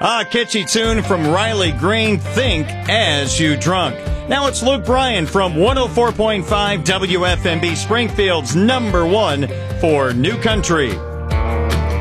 Catchy tune from Riley Green, Think As You Drunk. Now it's Luke Bryan from 104.5 WFMB, Springfield's number one for New Country.